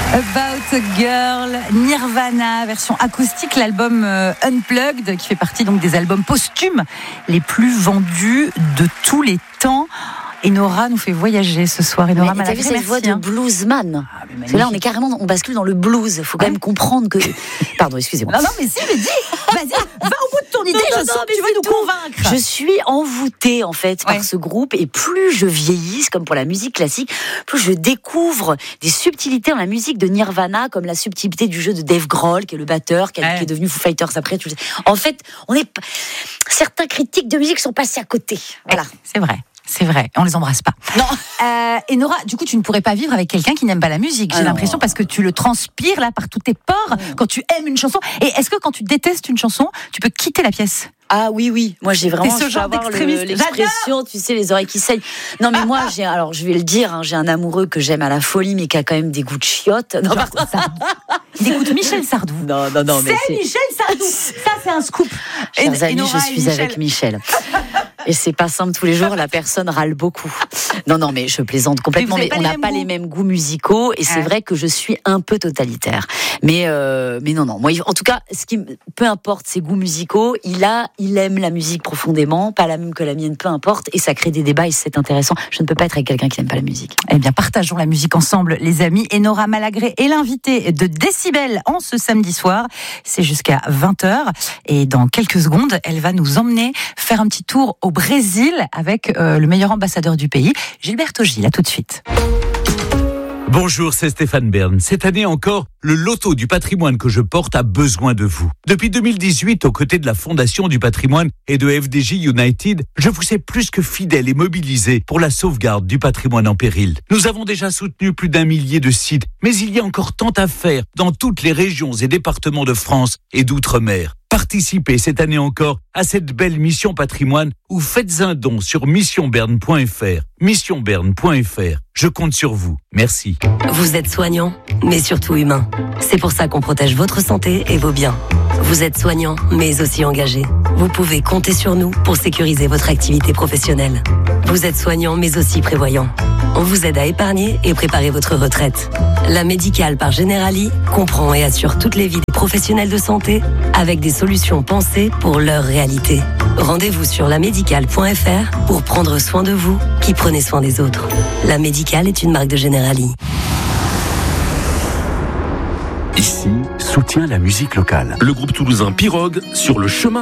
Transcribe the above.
About a Girl, Nirvana, version acoustique, l'album Unplugged, qui fait partie donc des albums posthumes les plus vendus de tous les temps. Et Nora nous fait voyager ce soir. Et Nora, t'as vu cette voix de bluesman? Parce que là, on bascule dans le blues. Il faut quand même comprendre que. Pardon, excusez-moi. Non, mais si, mais dis, vas-y, va au bout de ton idée. Je sens que tu veux nous convaincre. Je suis envoûtée en fait par ce groupe, et plus je vieillis, comme pour la musique classique, plus je découvre des subtilités dans la musique de Nirvana, comme la subtilité du jeu de Dave Grohl, qui est le batteur, qui est devenu Foo Fighters après. En fait, certains critiques de musique sont passés à côté. Voilà, c'est vrai, on les embrasse pas. Non. Et Nora, du coup, tu ne pourrais pas vivre avec quelqu'un qui n'aime pas la musique. J'ai l'impression, parce que tu le transpires là par tous tes pores quand tu aimes une chanson. Et est-ce que quand tu détestes une chanson, tu peux quitter la pièce? Ah oui, moi j'ai vraiment ce genre d'extrémiste. L'expression, tu sais, les oreilles qui saignent. Non mais moi je vais le dire, j'ai un amoureux que j'aime à la folie, mais qui a quand même des goûts de chiottes. Non, des goûts de Michel Sardou. Non, mais c'est Michel Sardou. Ça c'est un scoop. Chers amis, je suis avec Michel. Et c'est pas simple tous les jours, la personne râle beaucoup. Non, mais je plaisante complètement, mais on n'a pas les mêmes goûts musicaux, et c'est vrai que je suis un peu totalitaire. Mais non, moi, en tout cas, peu importe ses goûts musicaux, il aime la musique profondément, pas la même que la mienne, peu importe, et ça crée des débats, et c'est intéressant. Je ne peux pas être avec quelqu'un qui n'aime pas la musique. Eh bien, partageons la musique ensemble, les amis. Et Nora Malagré est l'invitée de Décibel en ce samedi soir. C'est jusqu'à 20h. Et dans quelques secondes, elle va nous emmener faire un petit tour au Brésil avec le meilleur ambassadeur du pays, Gilberto Gil. À tout de suite. Bonjour, c'est Stéphane Bern. Cette année encore, le loto du patrimoine que je porte a besoin de vous. Depuis 2018, aux côtés de la Fondation du patrimoine et de FDJ United, je vous ai plus que fidèle et mobilisé pour la sauvegarde du patrimoine en péril. Nous avons déjà soutenu plus d'1 millier de sites, mais il y a encore tant à faire dans toutes les régions et départements de France et d'outre-mer. Participez cette année encore à cette belle mission patrimoine, ou faites un don sur missionberne.fr. missionberne.fr. Je compte sur vous. Merci. Vous êtes soignant, mais surtout humain. C'est pour ça qu'on protège votre santé et vos biens. Vous êtes soignant, mais aussi engagé. Vous pouvez compter sur nous pour sécuriser votre activité professionnelle. Vous êtes soignant, mais aussi prévoyant. On vous aide à épargner et préparer votre retraite. La Médicale par Generali comprend et assure toutes les vies des professionnels de santé avec des solutions pensées pour leur réalité. Rendez-vous sur lamédicale.fr pour prendre soin de vous qui prenez soin des autres. La Médicale est une marque de Generali. Ici, soutient la musique locale. Le groupe toulousain Pirogue sur le chemin